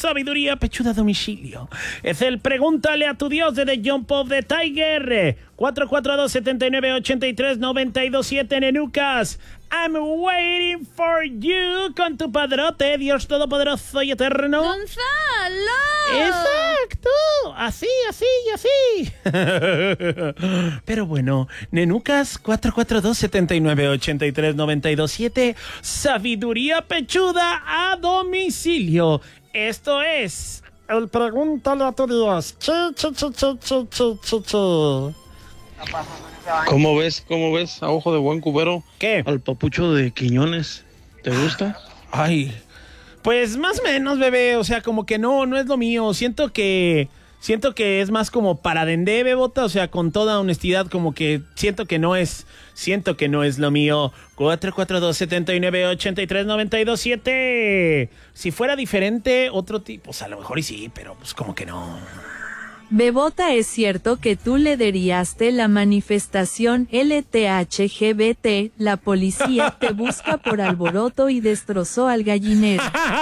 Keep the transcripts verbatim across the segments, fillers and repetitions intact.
sabiduría pechuda a domicilio. Es el Pregúntale a tu Dios de The Jump of the Tiger. cuatro cuatro dos, siete nueve, ocho tres, nueve dos siete, Nenucas. I'm waiting for you con tu padrote, Dios Todopoderoso y Eterno. ¡Gonzalo! ¡Exacto! Así, así y así. Pero bueno, Nenucas, cuatro cuatro dos, siete nueve, ocho tres, nueve dos siete. Sabiduría pechuda a domicilio. Esto es el Pregúntale a tu Dios. Chi, chi, chi, chi, chi, chi, chi, chi. ¿Cómo ves? ¿Cómo ves? A ojo de buen cubero. ¿Qué? Al papucho de Quiñones. ¿Te gusta? Ay, pues más o menos, bebé. O sea, como que no, no es lo mío. Siento que, siento que es más como para dendé, bebota. O sea, con toda honestidad, como que siento que no es, siento que no es lo mío. cuatro cuatro dos, siete nueve, ocho tres, nueve dos siete. Si fuera diferente, otro tipo, pues a lo mejor y sí, pero pues como que no. Bebota, ¿es cierto que tú lideraste la manifestación L T H G B T? La policía te busca por alboroto y destrozó al gallinero.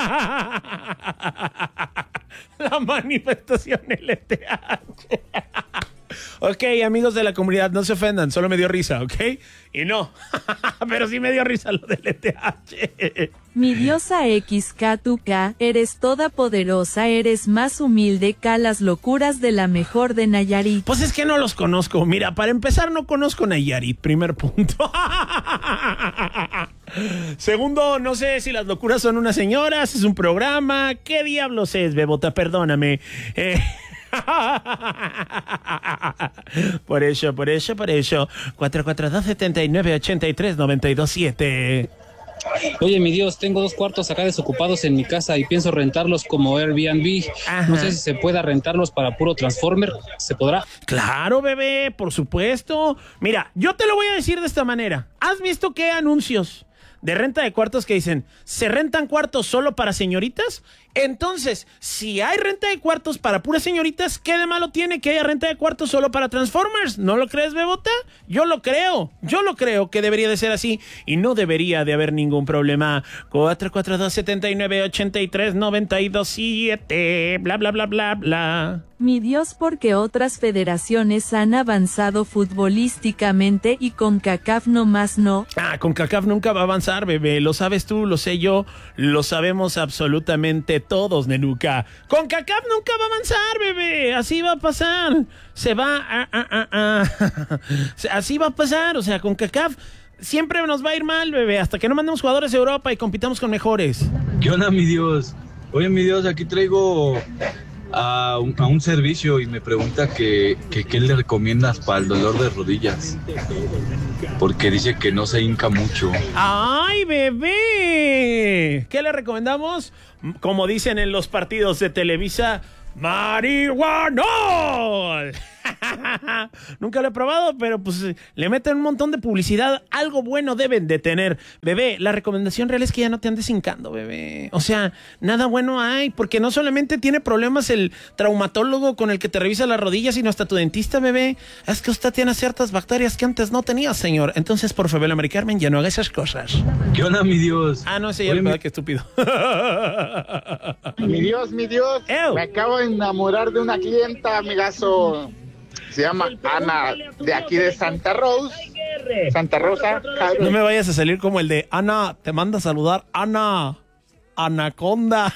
La manifestación L T H. Ok, amigos de la comunidad, no se ofendan, solo me dio risa, ¿ok? Y no, pero sí me dio risa lo del L T H. Mi diosa X K tu K, eres toda poderosa, eres más humilde que las locuras de la mejor de Nayarit. Pues es que no los conozco. Mira, para empezar, no conozco Nayarit, primer punto. Segundo, no sé si las locuras son unas señoras, es un programa. ¿Qué diablos es, Bebota? Perdóname. Eh... Por eso, por eso, por eso. cuatro cuatro dos, siete nueve, ocho tres, nueve dos siete. Oye, mi Dios, tengo dos cuartos acá desocupados en mi casa y pienso rentarlos como Airbnb. Ajá. No sé si se pueda rentarlos para puro Transformer. ¿Se podrá? Claro, bebé, por supuesto. Mira, yo te lo voy a decir de esta manera. ¿Has visto qué anuncios de renta de cuartos que dicen, se rentan cuartos solo para señoritas? Entonces, si hay renta de cuartos para puras señoritas, ¿qué de malo tiene que haya renta de cuartos solo para Transformers? ¿No lo crees, Bebota? Yo lo creo, yo lo creo que debería de ser así y no debería de haber ningún problema. cuatro cuatro dos, siete nueve, ocho tres, nueve dos siete, bla, bla, bla, bla, bla. Mi Dios, porque otras federaciones han avanzado futbolísticamente y CONCACAF nomás no. Ah, CONCACAF nunca va a avanzar, bebé. Lo sabes tú, lo sé yo, lo sabemos absolutamente todos, Nenuca. CONCACAF nunca va a avanzar, bebé. Así va a pasar. Se va a... a, a, a. Así va a pasar. O sea, CONCACAF siempre nos va a ir mal, bebé, hasta que no mandemos jugadores a Europa y compitamos con mejores. ¿Qué onda, mi Dios? Oye, mi Dios, aquí traigo a un, a un servicio y me pregunta que, que qué le recomiendas para el dolor de rodillas, porque dice que no se hinca mucho. ¡Ay, bebé! ¿Qué le recomendamos? Como dicen en los partidos de Televisa, ¡marihuanol! Nunca lo he probado, pero pues le meten un montón de publicidad. Algo bueno deben de tener. Bebé, la recomendación real es que ya no te andes hincando, bebé. O sea, nada bueno hay, porque no solamente tiene problemas el traumatólogo con el que te revisa las rodillas, sino hasta tu dentista, bebé. Es que usted tiene ciertas bacterias que antes no tenía, señor. Entonces, por favor, Mari Carmen, ya no haga esas cosas. ¿Qué onda, mi Dios? Ah, no, ese ya Oye, mi... qué estúpido. Mi Dios, mi Dios. Ew. Me acabo de enamorar de una clienta, amigazo. Se llama Ana, de aquí de Santa Rosa. Santa Rosa. No me vayas a salir como el de Ana, te manda a saludar Ana, Anaconda.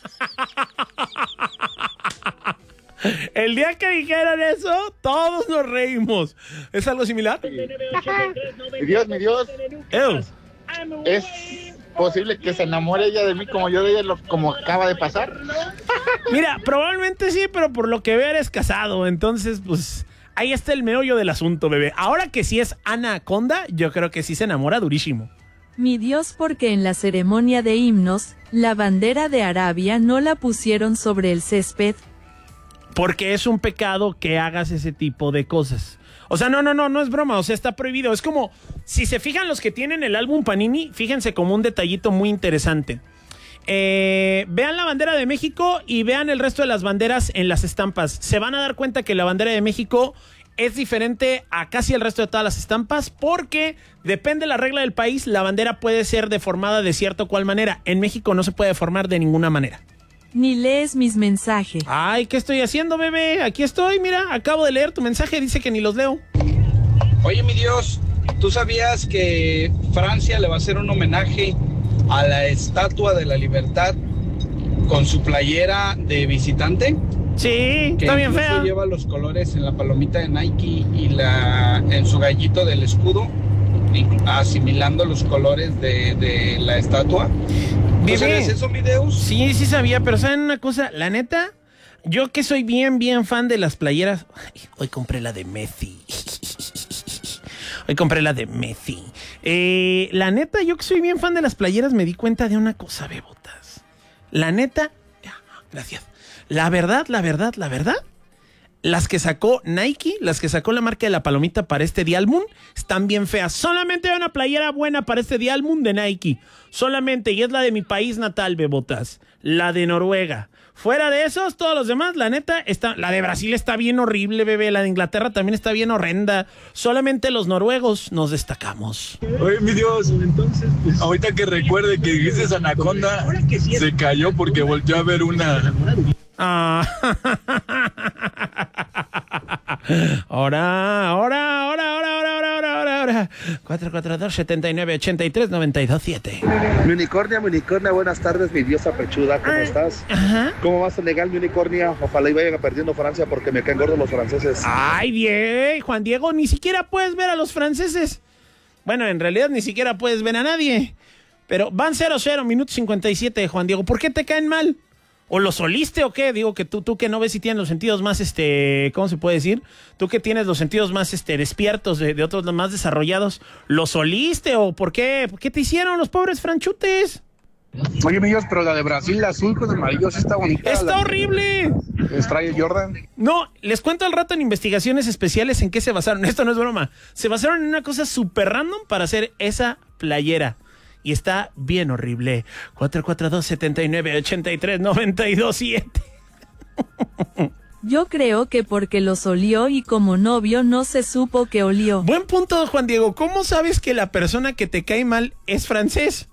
El día que dijeran eso, todos nos reímos. ¿Es algo similar? Mi Dios, mi Dios. Ew. Es posible que se enamore ella de mí como yo de ella, lo, como acaba de pasar. Mira, probablemente sí, pero por lo que veo eres casado. Entonces, pues, ahí está el meollo del asunto, bebé. Ahora que sí es Anaconda, yo creo que sí se enamora durísimo. Mi Dios, porque en la ceremonia de himnos, la bandera de Arabia no la pusieron sobre el césped. Porque es un pecado que hagas ese tipo de cosas. O sea, no, no, no, no es broma, o sea, está prohibido. Es como, si se fijan los que tienen el álbum Panini, fíjense como un detallito muy interesante. Eh, vean la bandera de México y vean el resto de las banderas en las estampas. Se van a dar cuenta que la bandera de México es diferente a casi el resto de todas las estampas, porque depende de la regla del país, la bandera puede ser deformada de cierta o cual manera. En México no se puede deformar de ninguna manera. Ni lees mis mensajes. Ay, ¿qué estoy haciendo, bebé? Aquí estoy, mira, acabo de leer tu mensaje, dice que ni los leo. Oye, mi Dios, ¿tú sabías que Francia le va a hacer un homenaje a la Estatua de la Libertad con su playera de visitante? Sí, que está bien fea. Lleva los colores en la palomita de Nike y la en su gallito del escudo, asimilando los colores de, de la estatua. ¿No sabes eso, videos? Sí, sí sabía, pero ¿saben una cosa? La neta, yo que soy bien, bien fan de las playeras. Ay, hoy compré la de Messi. Hoy compré la de Messi. Eh, la neta, yo que soy bien fan de las playeras, me di cuenta de una cosa, bebotas. La neta, gracias. La verdad, la verdad, la verdad, las que sacó Nike, las que sacó la marca de la palomita para este Dial Moon, están bien feas. Solamente hay una playera buena para este Dial Moon de Nike. Solamente, y es la de mi país natal, bebotas. La de Noruega. Fuera de esos, todos los demás, la neta, está, la de Brasil está bien horrible, bebé. La de Inglaterra también está bien horrenda. Solamente los noruegos nos destacamos. Oye, mi Dios, entonces, ahorita que recuerde que dices Anaconda, se cayó porque volteó a ver una... Ah. Ahora, ahora, ahora, ahora, ahora, ahora, ahora, ahora. cuatro cuatro dos, siete nueve, ocho tres, nueve dos siete. Mi unicornia, mi unicornia, buenas tardes, mi diosa pechuda, ¿cómo estás? Ajá. ¿Cómo vas a negar mi unicornia? Ojalá y vayan perdiendo Francia porque me caen gordos los franceses. Ay, bien, Juan Diego, ni siquiera puedes ver a los franceses. Bueno, en realidad ni siquiera puedes ver a nadie. Pero van cero cero, minuto cincuenta y siete, Juan Diego. ¿Por qué te caen mal? ¿O los oliste o qué? Digo que tú, tú que no ves si tienes los sentidos más, este, ¿cómo se puede decir? Tú que tienes los sentidos más, este, despiertos de, de otros más desarrollados, ¿los oliste o por qué? ¿Por qué te hicieron los pobres franchutes? Oye, mi Dios, pero la de Brasil, la azul con amarillo, sí está bonita. ¡Está la... horrible! ¿Trae Jordan? No, les cuento al rato en investigaciones especiales en qué se basaron. Esto no es broma. Se basaron en una cosa súper random para hacer esa playera. Y está bien horrible. cuatro cuatro dos, siete nueve, ocho tres, nueve dos siete. Yo creo que porque los olió y como novio no se supo que olió. Buen punto, Juan Diego. ¿Cómo sabes que la persona que te cae mal es francés?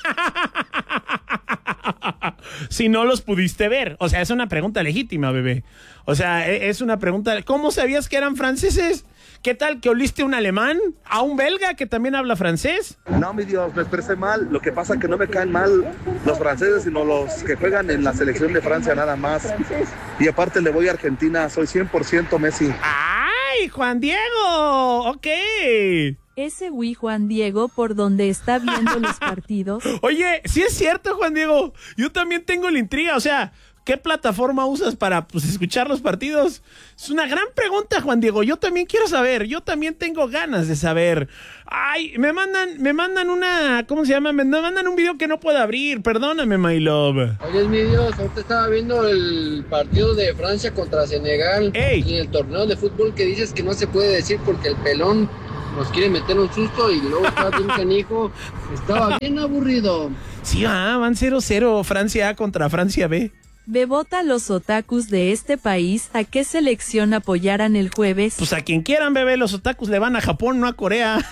Si no los pudiste ver. O sea, es una pregunta legítima, bebé. O sea, es una pregunta... ¿Cómo sabías que eran franceses? ¿Qué tal que oliste un alemán? ¿A un belga que también habla francés? No, mi Dios, me expresé mal. Lo que pasa es que no me caen mal los franceses, sino los que juegan en la selección de Francia nada más. Y aparte le voy a Argentina, soy cien por ciento Messi. ¡Ay, Juan Diego! Ok. Ese güey Juan Diego por donde está viendo los partidos. Oye, sí es cierto, Juan Diego. Yo también tengo la intriga, o sea... ¿Qué plataforma usas para pues, escuchar los partidos? Es una gran pregunta, Juan Diego. Yo también quiero saber. Yo también tengo ganas de saber. Ay, me mandan, me mandan una... ¿Cómo se llama? Me mandan un video que no puedo abrir. Perdóname, my love. Oye, mi Dios, ahorita estaba viendo el partido de Francia contra Senegal. Ey. Y el torneo de fútbol que dices que no se puede decir porque el pelón nos quiere meter un susto y luego estaba bien canijo. Estaba bien aburrido. Sí, ah, van cero cero. Francia A contra Francia B. Bebota, los otakus de este país, ¿a qué selección apoyaran el jueves? Pues a quien quieran, bebé, los otakus le van a Japón, no a Corea.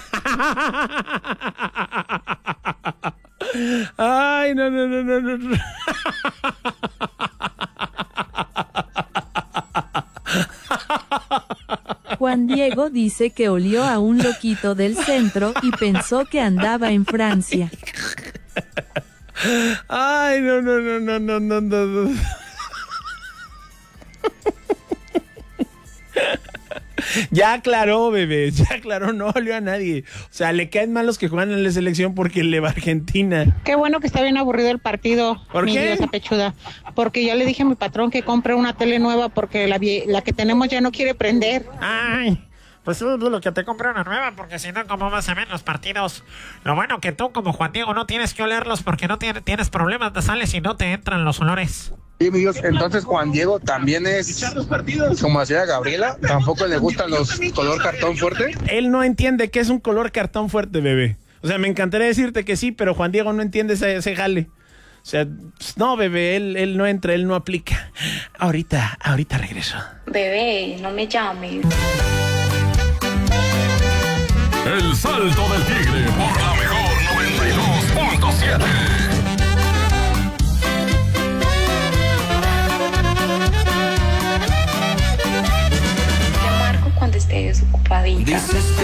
Ay, no, no, no, no, no. Juan Diego dice que olió a un loquito del centro y pensó que andaba en Francia. Ay, no, no, no, no, no, no, no. Ya aclaró, bebé, ya aclaró, no olió a nadie. O sea, le caen mal los que juegan en la selección porque le va a Argentina. Qué bueno que está bien aburrido el partido. ¿Por mi qué? Diosa pechuda. Porque yo le dije a mi patrón que compre una tele nueva porque la, vie- la que tenemos ya no quiere prender. Ay, pues es lo que te compre una nueva, porque si no, ¿cómo vas a ver los partidos? Lo bueno que tú, como Juan Diego, no tienes que olerlos porque no tiene, tienes problemas nasales y no te entran los olores. Sí, mi Dios, entonces Juan Diego también es como hacía Gabriela, tampoco le gustan los color cartón fuerte. Él no entiende que es un color cartón fuerte, bebé. O sea, me encantaría decirte que sí, pero Juan Diego no entiende ese, ese jale. O sea, pues, no, bebé, él, él no entra, él no aplica. Ahorita, ahorita regreso. Bebé, no me llames. El Salto del Tigre por la mejor noventa y dos punto siete. ocupadita.